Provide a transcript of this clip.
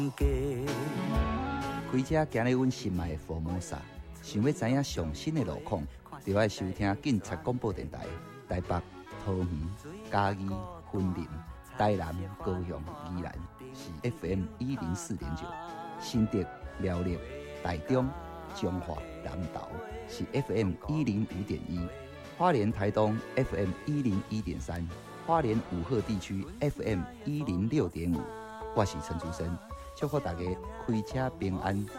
开车行咧阮心爱的福摩萨，想要知影上新的路况，就要收听警察广播电台。台北、桃园、嘉义、云林、台南、高雄、宜兰是 FM104.9，新竹、苗栗、台中、彰化、南投是 FM105.1，花莲、台东 FM101.3，花莲武鹤地区 FM106.5。我是陈竹生，祝福大家开车平安，